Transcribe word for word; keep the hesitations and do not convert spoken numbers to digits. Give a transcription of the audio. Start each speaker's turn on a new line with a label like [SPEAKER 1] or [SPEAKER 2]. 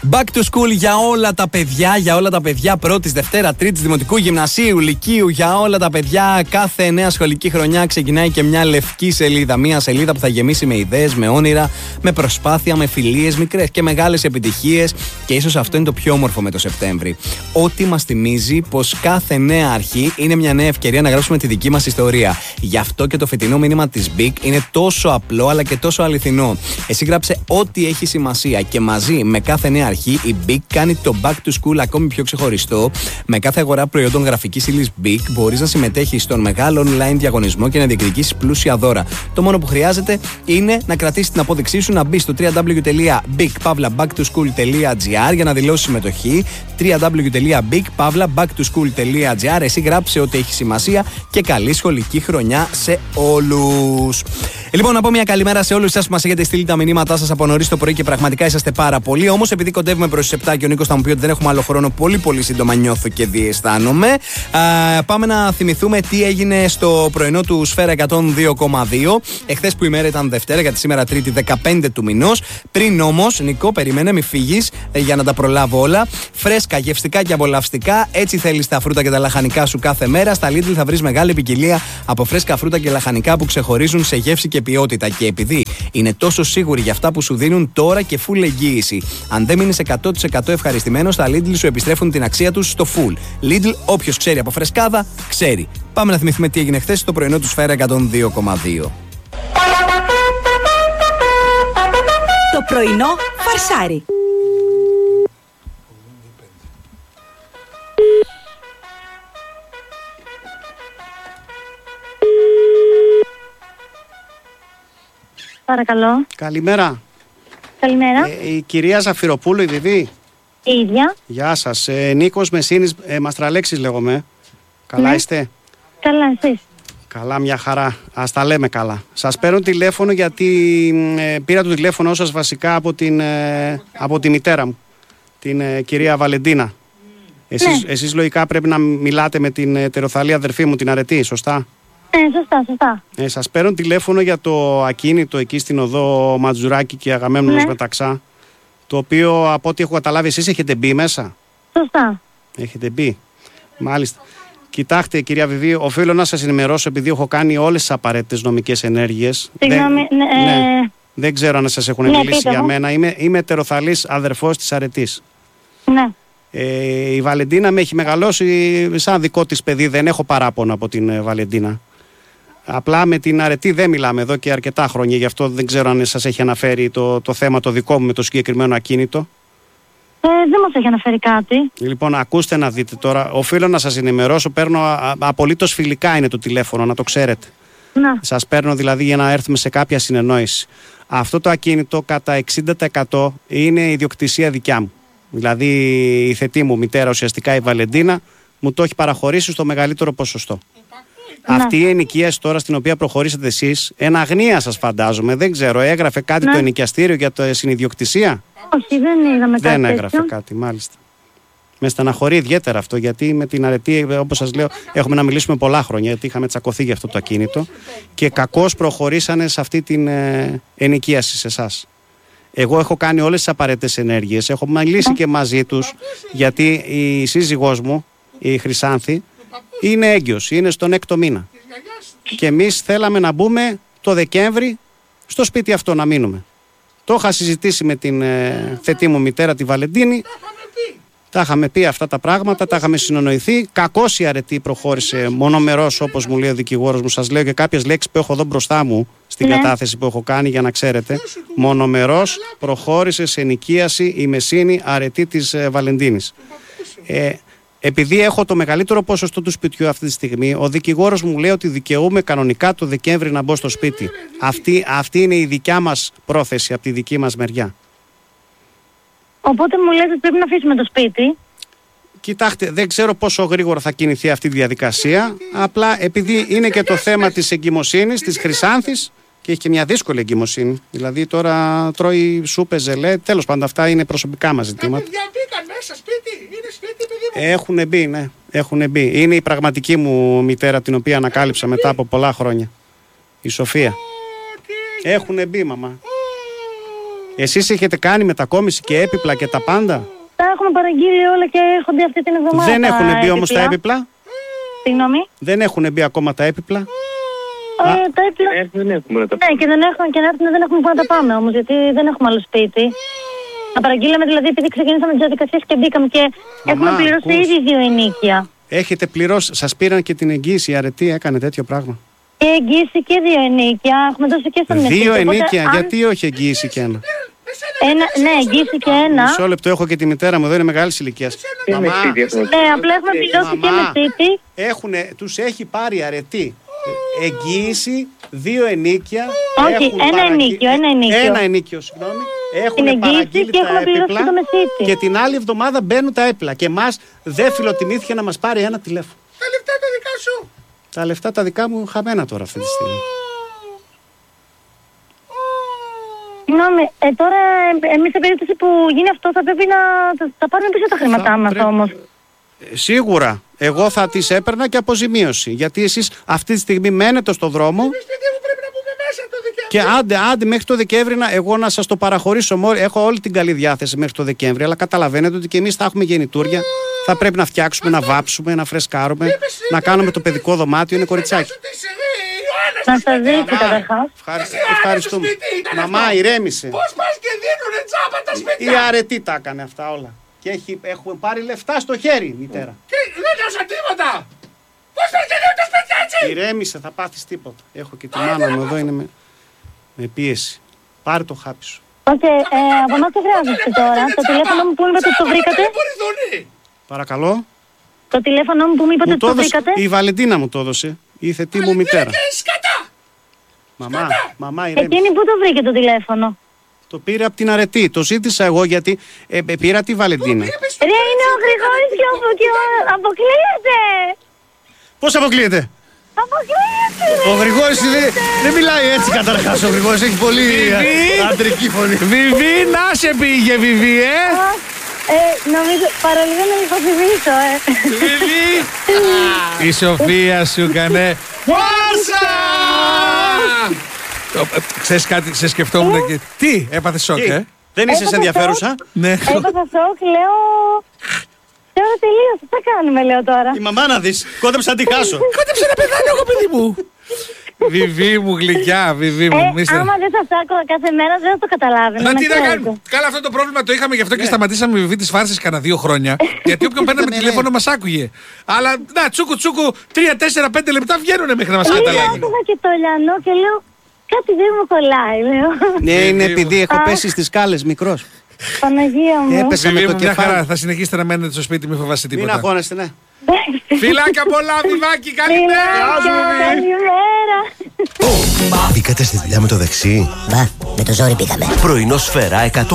[SPEAKER 1] Back to school για όλα τα παιδιά, για όλα τα παιδιά πρώτης, Δευτέρα, Τρίτης, Δημοτικού, Γυμνασίου, Λυκείου, για όλα τα παιδιά. Κάθε νέα σχολική χρονιά ξεκινάει και μια λευκή σελίδα. Μια σελίδα που θα γεμίσει με ιδέες, με όνειρα, με προσπάθεια, με φιλίες, μικρές και μεγάλες επιτυχίες. Και ίσως αυτό είναι το πιο όμορφο με το Σεπτέμβρη. Ότι μας θυμίζει πως κάθε νέα αρχή είναι μια νέα ευκαιρία να γράψουμε τη δική μας ιστορία. Γι' αυτό και το φετινό μήνυμα της Big είναι τόσο απλό αλλά και τόσο αληθινό. Εσύ γράψε ό,τι έχει σημασία και μαζί με κάθε νέα αρχή, η Big κάνει το Back to School ακόμη πιο ξεχωριστό. Με κάθε αγορά προϊόντων γραφικής ύλης Big μπορείς να συμμετέχεις στον μεγάλο online διαγωνισμό και να διεκδικήσεις πλούσια δώρα. Το μόνο που χρειάζεται είναι να κρατήσεις την απόδειξή σου, να μπεις στο double-u double-u double-u τελεία big pavla back to school τελεία gr για να δηλώσεις συμμετοχή. double-u double-u double-u τελεία big pavla back to school τελεία gr. Εσύ γράψε ό,τι έχει σημασία και καλή σχολική χρονιά σε όλους. Λοιπόν, να πω μια καλημέρα σε όλους εσάς που μας έχετε στείλει τα μηνύματά σας από νωρίς το πρωί και πραγματικά είσαστε πάρα πολλοί. Όμως, επειδή κοντεύουμε προς τις επτά και ο Νίκος θα μου πει ότι δεν έχουμε άλλο χρόνο, πολύ πολύ σύντομα νιώθω και διαισθάνομαι. Α, πάμε να θυμηθούμε τι έγινε στο πρωινό του Σφαίρα εκατόν δύο κόμμα δύο. Εχθές που η μέρα ήταν Δευτέρα, γιατί σήμερα Τρίτη δεκαπέντε του μηνός. Πριν όμως, Νικό, περίμενε, μη φύγεις ε, για να τα προλάβω όλα. Φρέσκα, γευστικά και απολαυστικά. Έτσι θέλεις τα φρούτα και τα λαχανικά σου κάθε μέρα. Στα Lidl θα βρεις μεγάλη ποικιλία από φρέσκα φρούτα και λαχανικά που ξεχωρίζουν σε γεύση και ποιότητα. Και επειδή είναι τόσο σίγουροι για αυτά που σου δίνουν τώρα και full εγγύηση. Αν δεν μείνεις εκατό τοις εκατό ευχαριστημένος, τα Lidl σου επιστρέφουν την αξία τους στο full. Lidl, όποιος ξέρει από φρεσκάδα, ξέρει. Πάμε να θυμηθούμε τι έγινε χθες στο πρωινό του Σφαίρα εκατόν δύο κόμμα δύο.
[SPEAKER 2] Το πρωινό φαρσάρι.
[SPEAKER 3] Παρακαλώ.
[SPEAKER 1] Καλημέρα.
[SPEAKER 3] Καλημέρα.
[SPEAKER 1] Ε, η κυρία Ζαφυροπούλου, η Βιβί.
[SPEAKER 3] Η ίδια.
[SPEAKER 1] Γεια σας. Ε, Νίκος Μεσίνης, ε, Μαστραλέξης λέγομαι. Καλά
[SPEAKER 3] Ναι.
[SPEAKER 1] είστε?
[SPEAKER 3] Καλά, εσείς?
[SPEAKER 1] Καλά, μια χαρά. Ας τα λέμε καλά. Σας παίρνω τηλέφωνο γιατί ε, πήρα το τηλέφωνο σας βασικά από, την, ε, από τη μητέρα μου, την ε, κυρία Βαλεντίνα. Εσείς,
[SPEAKER 3] Ναι.
[SPEAKER 1] εσείς λογικά πρέπει να μιλάτε με την ετεροθαλή αδερφή μου, την Αρετή, σωστά?
[SPEAKER 3] Ναι, σωστά, σωστά.
[SPEAKER 1] Ε, σας παίρνω τηλέφωνο για το ακίνητο εκεί στην οδό Ματζουράκη και Αγαμέμνονος
[SPEAKER 3] Ναι.
[SPEAKER 1] Μεταξά, το οποίο από ό,τι έχω καταλάβει εσείς έχετε μπει μέσα.
[SPEAKER 3] Σωστά.
[SPEAKER 1] Έχετε μπει. Μάλιστα. Κοιτάξτε, κυρία Βιβί, οφείλω να σας ενημερώσω επειδή έχω κάνει όλες τις απαραίτητες νομικές ενέργειες.
[SPEAKER 3] Συγγνώμη,
[SPEAKER 1] δεν,
[SPEAKER 3] ναι,
[SPEAKER 1] ναι,
[SPEAKER 3] ε...
[SPEAKER 1] δεν ξέρω αν σας έχουν
[SPEAKER 3] Ναι,
[SPEAKER 1] μιλήσει
[SPEAKER 3] πείτε
[SPEAKER 1] για
[SPEAKER 3] μου.
[SPEAKER 1] μένα. Είμαι, είμαι ετεροθαλής αδερφός της Αρετής.
[SPEAKER 3] ναι.
[SPEAKER 1] Ε, η Βαλεντίνα με έχει μεγαλώσει σαν δικό της παιδί. Δεν έχω παράπονο από την ε, Βαλεντίνα. Απλά με την Αρετή δεν μιλάμε εδώ και αρκετά χρόνια. Γι' αυτό δεν ξέρω αν σας έχει αναφέρει το, το θέμα το δικό μου με το συγκεκριμένο ακίνητο.
[SPEAKER 3] Ε, δεν μας έχει αναφέρει κάτι.
[SPEAKER 1] Λοιπόν, ακούστε να δείτε τώρα. Οφείλω να σας ενημερώσω. Παίρνω α, απολύτως φιλικά είναι το τηλέφωνο, να το ξέρετε.
[SPEAKER 3] Ναι.
[SPEAKER 1] Σας παίρνω δηλαδή για να έρθουμε σε κάποια συνεννόηση. Αυτό το ακίνητο κατά εξήντα τοις εκατό είναι ιδιοκτησία δικιά μου. Δηλαδή η θετή μου μητέρα, ουσιαστικά η Βαλεντίνα, μου το έχει παραχωρήσει στο μεγαλύτερο ποσοστό.
[SPEAKER 3] Ναι.
[SPEAKER 1] Αυτή η ενοικίαση τώρα στην οποία προχωρήσατε εσείς, εν αγνία σας φαντάζομαι, δεν ξέρω, έγραφε κάτι
[SPEAKER 3] Ναι.
[SPEAKER 1] το ενοικιαστήριο για το συνιδιοκτησία?
[SPEAKER 3] Όχι, δεν είδαμε κάτι
[SPEAKER 1] Δεν
[SPEAKER 3] τέτοιο.
[SPEAKER 1] έγραφε κάτι, μάλιστα. Με στεναχωρεί ιδιαίτερα αυτό, γιατί με την Αρετή, όπως σας λέω, έχουμε να μιλήσουμε πολλά χρόνια, γιατί είχαμε τσακωθεί για αυτό το ακίνητο και κακώς προχωρήσανε σε αυτή την ε, ενοικίαση σε εσάς. Εγώ έχω κάνει όλες τις απαραίτητες ενέργειες, έχω μιλήσει και μαζί τους, γιατί η σύζυγός μου, η Χρυσάνθη, είναι έγκυος, είναι στον έκτο μήνα. Και εμείς θέλαμε να μπούμε το Δεκέμβρη στο σπίτι αυτό, να μείνουμε. Το είχα συζητήσει με την ε, θετή μου μητέρα, τη Βαλεντίνη. Τα είχαμε πει αυτά τα πράγματα, τα είχαμε συνονοηθεί. Κακώς η Αρετή προχώρησε μονομερός, όπως μου λέει ο δικηγόρος μου. Σας λέω και κάποιες λέξεις που έχω εδώ μπροστά μου στην
[SPEAKER 3] Ναι.
[SPEAKER 1] κατάθεση που έχω κάνει για να ξέρετε. Μονομερός προχώρησε σε ενοικίαση η Μεσίνη Αρετή της ε, Βαλεντίνης. Ε, επειδή έχω το μεγαλύτερο ποσοστό του σπιτιού αυτή τη στιγμή, ο δικηγόρος μου λέει ότι δικαιούμαι κανονικά το Δεκέμβρη να μπω στο σπίτι. Αυτή, αυτή είναι η δικιά μας πρόθεση από τη δική μας μεριά.
[SPEAKER 3] Οπότε μου λέτε ότι πρέπει να αφήσουμε το σπίτι.
[SPEAKER 1] Κοιτάξτε, δεν ξέρω πόσο γρήγορα θα κινηθεί αυτή η διαδικασία. Απλά επειδή είναι και το θέμα της εγκυμοσύνης, της Χρυσάνθης, και έχει και μια δύσκολη εγκυμοσύνη. Δηλαδή τώρα τρώει σούπες, ζελέ. Τέλος πάντων, αυτά είναι προσωπικά μας ζητήματα.
[SPEAKER 4] Τα παιδιά μπήκαν μέσα σπίτι. Είναι σπίτι, παιδί μου.
[SPEAKER 1] Έχουν μπει, ναι. Έχουν μπει. Είναι η πραγματική μου μητέρα, την οποία ανακάλυψα μετά από πολλά χρόνια. Η Σοφία. Έχουν μπει, μαμά.
[SPEAKER 5] Εσείς έχετε κάνει μετακόμιση και έπιπλα και τα πάντα?
[SPEAKER 3] Τα έχουμε παραγγείλει όλα και έρχονται αυτή την εβδομάδα.
[SPEAKER 5] Δεν έχουν μπει όμως τα έπιπλα?
[SPEAKER 3] Συγγνώμη.
[SPEAKER 5] Δεν έχουν μπει ακόμα τα έπιπλα?
[SPEAKER 3] Ε, τα έπιπλα...
[SPEAKER 6] Δεν έχουμε να τα
[SPEAKER 3] Ναι, και δεν έχουν και να έρθουν δεν έχουμε πού να τα πάμε όμως, γιατί δεν έχουμε άλλο σπίτι. Να παραγγείλαμε δηλαδή επειδή ξεκινήσαμε τις διαδικασίες και μπήκαμε και
[SPEAKER 5] Μαμά,
[SPEAKER 3] έχουμε πληρώσει
[SPEAKER 5] ακούς.
[SPEAKER 3] ήδη δύο ενίκια.
[SPEAKER 5] Έχετε πληρώσει, σας πήραν και την εγγύηση, η αρετή έκανε τέτοιο πράγμα?
[SPEAKER 3] Και εγγύηση και δύο ενίκια. Έχουμε δώσει και στον
[SPEAKER 5] Δύο
[SPEAKER 3] μεσίτη, οπότε
[SPEAKER 5] ενίκια,
[SPEAKER 3] αν-
[SPEAKER 5] γιατί όχι εγγύηση και ένα?
[SPEAKER 3] Ένα, ναι, εγγύηση και ένα.
[SPEAKER 5] Μισό λεπτό, έχω και τη μητέρα μου εδώ, είναι μεγάλης ηλικίας.
[SPEAKER 6] Και με σπίτι αυτό.
[SPEAKER 3] Ναι, απλά έχουμε πληρώσει και
[SPEAKER 5] Μαμά.
[SPEAKER 3] μεσίτη.
[SPEAKER 5] Έχουνε, τους έχει πάρει αρετή. Ε, Εγγύηση, δύο ενίκια.
[SPEAKER 3] Όχι,
[SPEAKER 5] έχουν
[SPEAKER 3] ένα
[SPEAKER 5] παραγγεί-
[SPEAKER 3] ενίκιο, ένα ενίκιο.
[SPEAKER 5] Ένα ενίκιο, συγγνώμη. Έχουν
[SPEAKER 3] Την εγγύηση
[SPEAKER 5] παραγγείλει
[SPEAKER 3] και
[SPEAKER 5] τα
[SPEAKER 3] έχουμε πληρώσει
[SPEAKER 5] έπιπλα
[SPEAKER 3] το μεσίτη.
[SPEAKER 5] και την άλλη εβδομάδα μπαίνουν τα έπιπλα. Και εμάς δεν φιλοτιμήθηκε να μας πάρει ένα τηλέφωνο.
[SPEAKER 4] Τα λεφτά τα δικά σου.
[SPEAKER 5] Τα λεφτά τα δικά μου χαμένα τώρα αυτή τη στιγμή.
[SPEAKER 3] Συγγνώμη, ε, τώρα εμεί σε περίπτωση που γίνει αυτό θα πρέπει να τα- τα πάρουμε πίσω τα χρήματά μα
[SPEAKER 5] πρέπει-
[SPEAKER 3] όμως.
[SPEAKER 5] Ε, Σίγουρα. Εγώ θα τις έπαιρνα και αποζημίωση. Γιατί εσείς αυτή τη στιγμή μένετε στο δρόμο.
[SPEAKER 4] Εμείς παιδί μου πρέπει να μπούμε μέσα το Δεκέμβρη.
[SPEAKER 5] Και άντε, άντε μέχρι το Δεκέμβρη να, εγώ να σας το παραχωρήσω. μόλι- Έχω όλη την καλή διάθεση μέχρι το Δεκέμβρη. Αλλά καταλαβαίνετε ότι και εμείς θα έχουμε γεννητούρια. Θα πρέπει να φτιάξουμε, να βάψουμε, να φρεσκάρουμε, να κάνουμε το παιδικό δωμάτιο. Είναι κοριτσάκι.
[SPEAKER 4] Σου της, ε, Ιωάννας
[SPEAKER 3] Να
[SPEAKER 4] της
[SPEAKER 3] σας
[SPEAKER 4] παιδιά.
[SPEAKER 3] δείξω καταρχάς.
[SPEAKER 5] Ευχαριστώ,
[SPEAKER 4] Εσύ,
[SPEAKER 5] ευχαριστούμε.
[SPEAKER 4] άλλο σπίτι ήταν
[SPEAKER 5] Μαμά,
[SPEAKER 4] αυτό.
[SPEAKER 5] ηρέμησε.
[SPEAKER 4] Πώς πας και δίνουνε τζάμπα τα
[SPEAKER 5] Η
[SPEAKER 4] σπίτια.
[SPEAKER 5] αρετή τα έκανε αυτά όλα. Και έχει, έχουμε πάρει λεφτά στο χέρι, η μητέρα.
[SPEAKER 4] Και δεν έδωσα τίποτα. Πώς πας και δίνουν τα σπίτια έτσι.
[SPEAKER 5] Ηρέμησε, θα πάθεις τίποτα. Έχω και τη μάνα μου εδώ, είναι με, με πίεση. Πάρε το χάπι σου.
[SPEAKER 3] Οκ, ε, από εμάς τι χρειάζεστε τώρα. Το τηλέφωνο μου που μου είπατε ότι το βρήκατε.
[SPEAKER 5] Παρακαλώ.
[SPEAKER 3] Το τηλέφωνο μου που μου είπατε
[SPEAKER 5] Μου
[SPEAKER 3] ότι
[SPEAKER 5] το
[SPEAKER 3] το
[SPEAKER 5] έδωσε,
[SPEAKER 3] βρήκατε.
[SPEAKER 5] η Βαλεντίνα μου το έδωσε. Η θετή μου μητέρα.
[SPEAKER 4] Σκατά.
[SPEAKER 5] Μαμά, μαμά, ηρέμησε.
[SPEAKER 3] Εκείνη πού το βρήκε το τηλέφωνο.
[SPEAKER 5] Το πήρε από την αρετή. Το ζήτησα εγώ γιατί ε, ε, πήρα τη Βαλεντίνα.
[SPEAKER 3] Ρε, είναι ο Γρηγόρης και ο, και ο αποκλείεται.
[SPEAKER 5] Πώς αποκλείεται?
[SPEAKER 3] Αποκλείεται.
[SPEAKER 5] Ο Γρηγόρης δεν, δεν μιλάει έτσι καταρχάς. Ο Γρηγόρης έχει πολύ
[SPEAKER 1] Βιβί.
[SPEAKER 5] ε, αντρική φωνή.
[SPEAKER 1] Βιβί, να σε πήγε, Βιβί, ε!
[SPEAKER 3] Ε, νομίζω, παρολίγο να υποθυμίσω, ε.
[SPEAKER 1] Βιβί! Η Σοφία σου έκανε Φάρσα! Ε, Ξέρεις κάτι, σε σκεφτόμουν και... Τι, έπαθε σοκ,
[SPEAKER 5] Τι,
[SPEAKER 1] ε?
[SPEAKER 5] δεν είσαι
[SPEAKER 3] Έπαθα
[SPEAKER 5] ενδιαφέρουσα?
[SPEAKER 1] Ναι.
[SPEAKER 3] Έπαθα σοκ, λέω... Τώρα τελείωσε, τι θα κάνουμε, λέω τώρα.
[SPEAKER 5] Η μαμά να δεις. Κόντεψα να τη χάσω.
[SPEAKER 1] Κόντεψε να πεθάνω εγώ, παιδί μου. Βιβί μου, γλυκιά, Βιβί μου.
[SPEAKER 3] Ε,
[SPEAKER 1] μίστε.
[SPEAKER 3] άμα δεν σας άκουγα κάθε μέρα, δεν θα το καταλάβαινα.
[SPEAKER 1] Να
[SPEAKER 3] να
[SPEAKER 1] τι να
[SPEAKER 3] ξέρετε.
[SPEAKER 1] κάνουμε. Καλά, αυτό το πρόβλημα το είχαμε γι' αυτό και σταματήσαμε με Βιβί τις φάρσες κανένα δύο χρόνια. Γιατί όποιον παίρναμε
[SPEAKER 5] Είδαμε,
[SPEAKER 1] τηλέφωνο μας άκουγε. Αλλά να, τσούκου τσούκου, τρία, τέσσερα, πέντε λεπτά βγαίνουνε μέχρι να μας
[SPEAKER 3] Λίγο
[SPEAKER 1] καταλάβουν.
[SPEAKER 3] άκουγα και το λιανό και λέω, κάτι δεν μου κολλάει, λέω.
[SPEAKER 5] Ναι, είναι επειδή έχω
[SPEAKER 3] Α.
[SPEAKER 5] πέσει στις σκάλες μικρός.
[SPEAKER 3] Παναγία μου.
[SPEAKER 5] Έπεσα με
[SPEAKER 1] Βιβί
[SPEAKER 5] το
[SPEAKER 1] μου, μια χαρά.
[SPEAKER 5] κεφάλι.
[SPEAKER 1] Θα συνεχίσετε να μένετε στο σπίτι, μην φοβάστε
[SPEAKER 5] Μην
[SPEAKER 1] τίποτα.
[SPEAKER 5] αγχώνεστε, ναι.
[SPEAKER 1] Φιλάκια πολλά, Βιβάκι, καλημέρα!
[SPEAKER 3] Καλημέρα.
[SPEAKER 7] Μπήκατε στη δουλειά με το δεξί.
[SPEAKER 8] Μπα, με το ζόρι πήγαμε.
[SPEAKER 7] Πρωινό σφαίρα εκατό